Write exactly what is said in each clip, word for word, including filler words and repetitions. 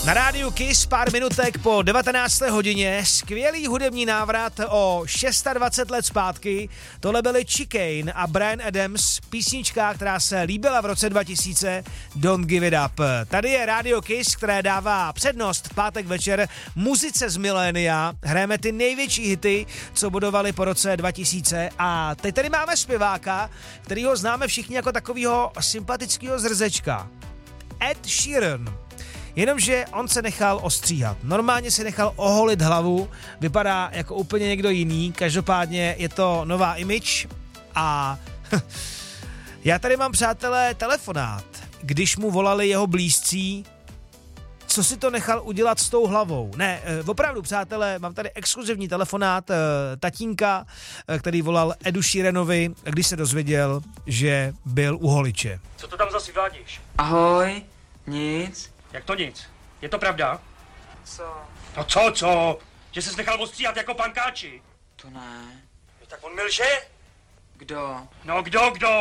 Na rádiu Kiss pár minutek po devatenácté hodině, skvělý hudební návrat o dvacet šest let zpátky. Tohle byli Chicane a Bryan Adams, písnička, která se líbila v roce dva tisíce, Don't Give It Up. Tady je rádio Kiss, které dává přednost v pátek večer muzice z milénia. Hrajeme ty největší hity, co budovali po roce dva tisíce, a teď tady máme zpěváka, kterýho známe všichni jako takovýho sympatického zrzečka. Ed Sheeran. Jenomže on se nechal ostříhat. Normálně si nechal oholit hlavu, vypadá jako úplně někdo jiný, každopádně je to nová image a já tady mám, přátelé, telefonát, když mu volali jeho blízcí, co si to nechal udělat s tou hlavou. Ne, opravdu, přátelé, mám tady exkluzivní telefonát tatínka, který volal Edu Sheeranovi, když se dozvěděl, že byl u holiče. Co to tam zase vádíš? Ahoj, nic. Jak to nic? Je to pravda? Co? No co, co? Že ses nechal ostříhat jako pankáči? To ne. No tak on mi lže? Kdo? No kdo, kdo?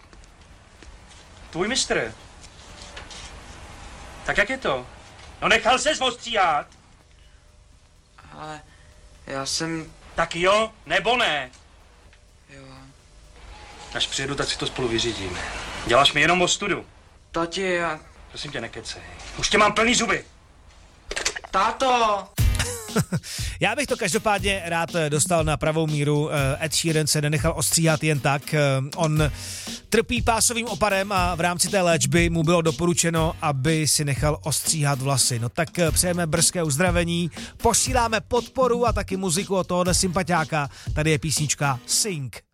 Tvůj mistr. Tak jak je to? No nechal ses ostříhat? Ale já jsem... Tak jo, nebo ne? Jo. Až přijedu, tak si to spolu vyřídíme. Děláš mi jenom ostudu. Tati, já... Prosím tě, nekecej. Už tě mám plný zuby. Táto! Já bych to každopádně rád dostal na pravou míru. Ed Sheeran se nenechal ostříhat jen tak. On trpí pásovým oparem a v rámci té léčby mu bylo doporučeno, aby si nechal ostříhat vlasy. No tak přejeme brzké uzdravení, posíláme podporu a taky muziku od tohohle sympatiáka. Tady je písnička Sing.